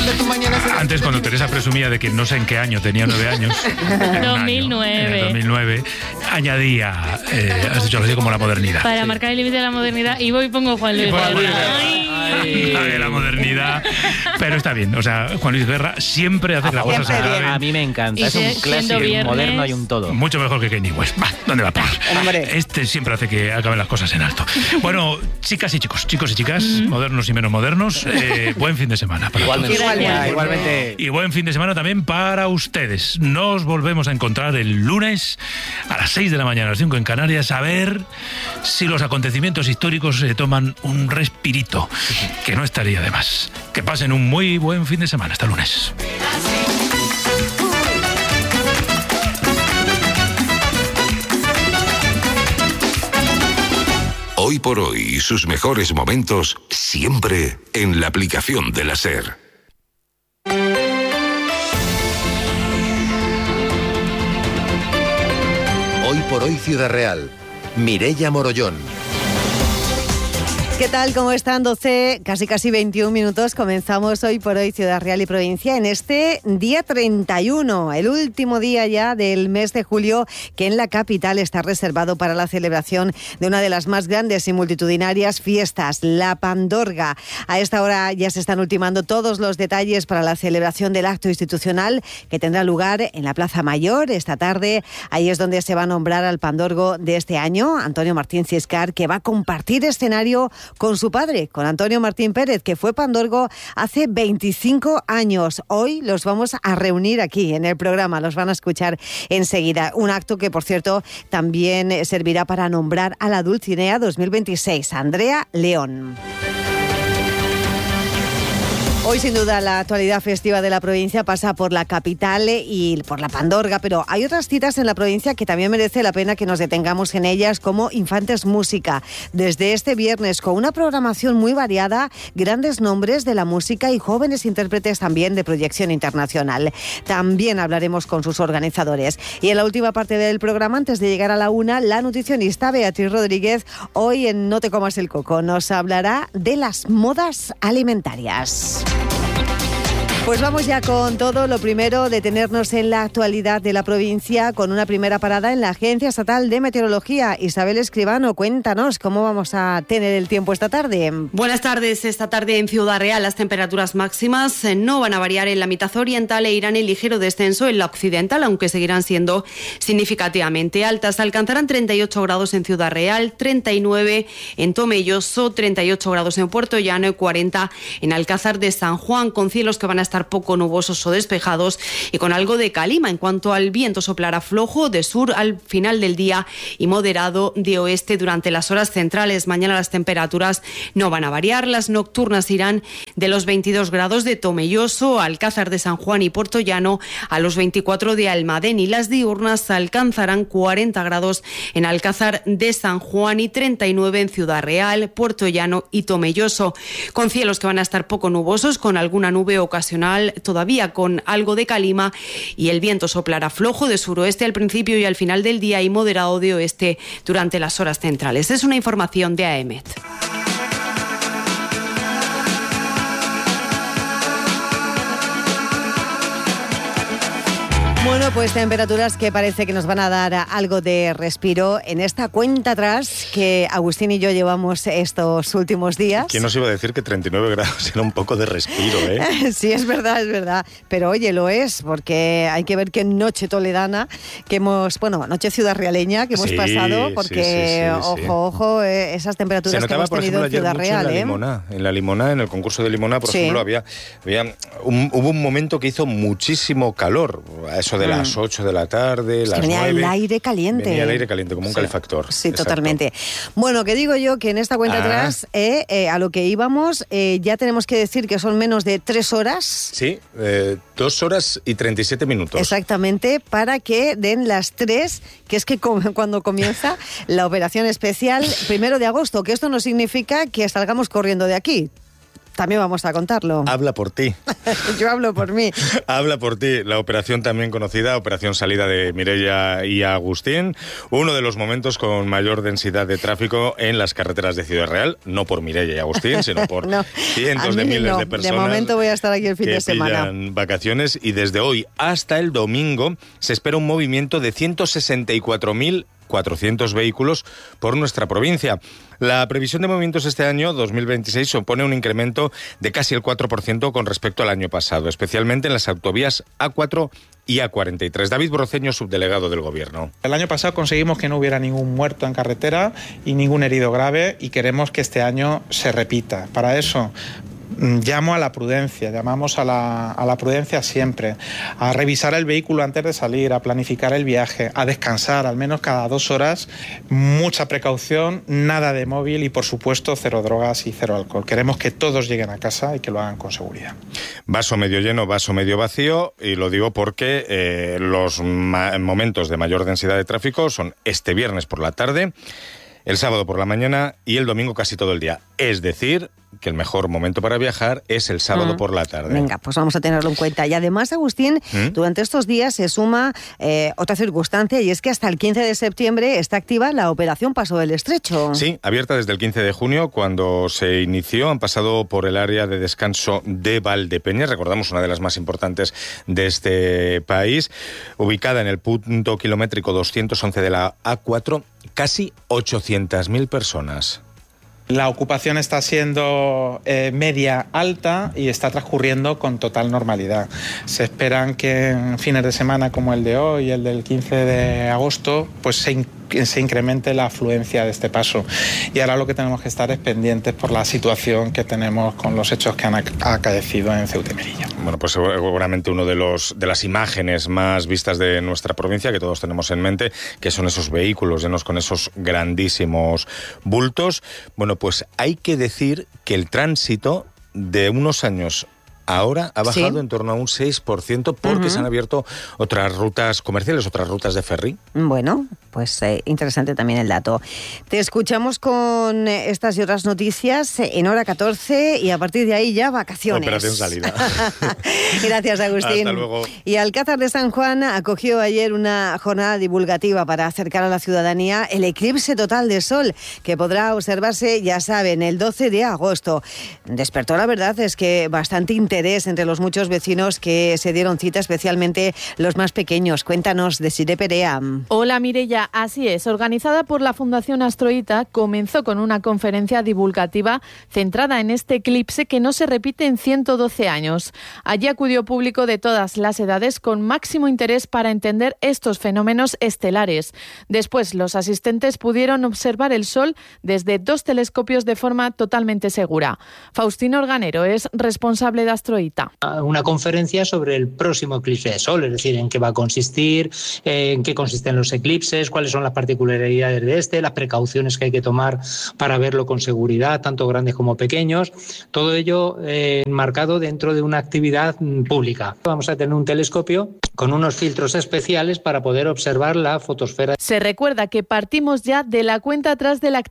de tu mañana será... Antes, cuando Teresa presumía de que no sé en qué año tenía 9 años. 2009. En el 2009, añadía, has dicho así, como la modernidad. Para marcar el límite de la modernidad, y voy y pongo Juan Luis Guerra. De la modernidad. Pero está bien, o sea, Juan Luis Guerra siempre hace que las cosas se acaben. A mí me encanta. Y Es un clásico, un moderno y un todo. Mucho mejor que Kanye West. ¿Dónde va a parar? Hombre. Este siempre hace que acaben las cosas en alto. Bueno, chicas y chicos y chicas, modernos y menos modernos, buen fin de semana para todos. Igualmente. Y buen fin de semana también para ustedes. Nos volvemos a encontrar el lunes a las 6 de la mañana, a las 5 en Canarias, a ver si los acontecimientos históricos se toman un respirito, que no estaría de más. Que pasen un muy buen fin de semana. Hasta lunes. Hoy por hoy, sus mejores momentos siempre en la aplicación de la SER. Hoy por hoy Ciudad Real. Mireia Morollón. ¿Qué tal? ¿Cómo están? 12, casi 21 minutos. Comenzamos Hoy por Hoy Ciudad Real y Provincia en este día 31, el último día ya del mes de julio, que en la capital está reservado para la celebración de una de las más grandes y multitudinarias fiestas, la Pandorga. A esta hora ya se están ultimando todos los detalles para la celebración del acto institucional que tendrá lugar en la Plaza Mayor esta tarde. Ahí es donde se va a nombrar al Pandorgo de este año, Antonio Martín Ciscar, que va a compartir escenario con su padre, con Antonio Martín Pérez, que fue Pandorgo hace 25 años. Hoy los vamos a reunir aquí en el programa, los van a escuchar enseguida. Un acto que, por cierto, también servirá para nombrar a la Dulcinea 2026, Andrea León. Hoy, sin duda, la actualidad festiva de la provincia pasa por la capital y por la Pandorga, pero hay otras citas en la provincia que también merece la pena que nos detengamos en ellas, como Infantes Música. Desde este viernes, con una programación muy variada, grandes nombres de la música y jóvenes intérpretes también de proyección internacional. También hablaremos con sus organizadores. Y en la última parte del programa, antes de llegar a la 1, la nutricionista Beatriz Rodríguez, hoy en No te comas el coco, nos hablará de las modas alimentarias. Pues vamos ya con todo. Lo primero, detenernos en la actualidad de la provincia con una primera parada en la Agencia Estatal de Meteorología. Isabel Escribano, cuéntanos cómo vamos a tener el tiempo esta tarde. Buenas tardes. Esta tarde en Ciudad Real las temperaturas máximas no van a variar en la mitad oriental e irán en ligero descenso en la occidental, aunque seguirán siendo significativamente altas. Alcanzarán 38 grados en Ciudad Real, 39 en Tomelloso, 38 grados en Puerto Llano y 40 en Alcázar de San Juan, con cielos que van a estar poco nubosos o despejados y con algo de calima. En cuanto al viento, soplará flojo de sur al final del día y moderado de oeste durante las horas centrales. Mañana las temperaturas no van a variar. Las nocturnas irán de los 22 grados de Tomelloso, Alcázar de San Juan y Puerto Llano a los 24 de Almadén, y las diurnas alcanzarán 40 grados en Alcázar de San Juan y 39 en Ciudad Real, Puerto Llano y Tomelloso, con cielos que van a estar poco nubosos, con alguna nube ocasional, todavía con algo de calima, y el viento soplará flojo de suroeste al principio y al final del día y moderado de oeste durante las horas centrales. Es una información de AEMET. Bueno, pues temperaturas que parece que nos van a dar algo de respiro en esta cuenta atrás que Agustín y yo llevamos estos últimos días. ¿Quién nos iba a decir que 39 grados era un poco de respiro, eh? Sí, es verdad. Pero oye, lo es, porque hay que ver qué noche toledana que hemos, noche ciudad realeña que hemos pasado, porque sí. Ojo, esas temperaturas que hemos tenido en Ciudad Real, En la Limonada, en el concurso de Limonada, por ejemplo, hubo un momento que hizo muchísimo calor, a eso de las 8 de la tarde, las 9. Venía el aire caliente. Venía el aire caliente, como un calefactor. Sí, exacto. Totalmente. Bueno, que digo yo que en esta cuenta atrás, a lo que íbamos, ya tenemos que decir que son menos de 3 horas. Sí, 2 horas y 37 minutos. Exactamente, para que den las 3, que es que cuando comienza la operación especial 1 de agosto, que esto no significa que salgamos corriendo de aquí. también vamos a contarlo. Habla por ti. Yo hablo por mí. Habla por ti. La operación también conocida, Operación Salida de Mireia y Agustín, uno de los momentos con mayor densidad de tráfico en las carreteras de Ciudad Real, no por Mireia y Agustín, sino por cientos de miles de personas. De momento voy a estar aquí el fin de semana. Pillan vacaciones, y desde hoy hasta el domingo se espera un movimiento de 164.400 vehículos por nuestra provincia. La previsión de movimientos este año, 2026, supone un incremento de casi el 4% con respecto al año pasado, especialmente en las autovías A4 y A43. David Broceño, subdelegado del Gobierno. El año pasado conseguimos que no hubiera ningún muerto en carretera y ningún herido grave, y queremos que este año se repita. Para eso llamo a la prudencia, llamamos a la prudencia siempre, a revisar el vehículo antes de salir, a planificar el viaje, a descansar al menos cada 2 horas, mucha precaución, nada de móvil y por supuesto 0 drogas y 0 alcohol. Queremos que todos lleguen a casa y que lo hagan con seguridad. Vaso medio lleno, vaso medio vacío, y lo digo porque los momentos de mayor densidad de tráfico son este viernes por la tarde, el sábado por la mañana y el domingo casi todo el día. Es decir, que el mejor momento para viajar es el sábado por la tarde. Venga, pues vamos a tenerlo en cuenta. Y además, Agustín, durante estos días se suma otra circunstancia, y es que hasta el 15 de septiembre está activa la Operación Paso del Estrecho. Sí, abierta desde el 15 de junio, cuando se inició. Han pasado por el área de descanso de Valdepeñas, recordamos, una de las más importantes de este país, ubicada en el punto kilométrico 211 de la A4, casi 800.000 personas. La ocupación está siendo media alta y está transcurriendo con total normalidad. Se esperan que en fines de semana como el de hoy y el del 15 de agosto pues se incremente la afluencia de este paso. Y ahora lo que tenemos que estar es pendientes por la situación que tenemos con los hechos que han acaecido en Ceuta y Melilla. Bueno, pues seguramente uno de las imágenes más vistas de nuestra provincia, que todos tenemos en mente, que son esos vehículos llenos con esos grandísimos bultos. Bueno, pues hay que decir que el tránsito de unos años ahora ha bajado en torno a un 6% porque se han abierto otras rutas comerciales, otras rutas de ferry. Bueno, pues interesante también el dato. Te escuchamos con estas y otras noticias en hora 14 y a partir de ahí ya vacaciones. Operación Salida. Gracias, Agustín. Hasta luego. Y Alcázar de San Juan acogió ayer una jornada divulgativa para acercar a la ciudadanía el eclipse total de sol que podrá observarse, ya saben, el 12 de agosto. Despertó, la verdad, es que bastante interés entre los muchos vecinos que se dieron cita, especialmente los más pequeños. Cuéntanos, Desiré Perea. Hola, Mireia. Así es, organizada por la Fundación Astroita, comenzó con una conferencia divulgativa centrada en este eclipse que no se repite en 112 años. Allí acudió público de todas las edades con máximo interés para entender estos fenómenos estelares. Después, los asistentes pudieron observar el Sol desde 2 telescopios de forma totalmente segura. Faustino Organero es responsable de Astroita. Una conferencia sobre el próximo eclipse de Sol, es decir, en qué va a consistir, en qué consisten los eclipses, cuáles son las particularidades de este, las precauciones que hay que tomar para verlo con seguridad, tanto grandes como pequeños. Todo ello enmarcado dentro de una actividad pública. Vamos a tener un telescopio con unos filtros especiales para poder observar la fotosfera. Se recuerda que partimos ya de la cuenta atrás de la actividad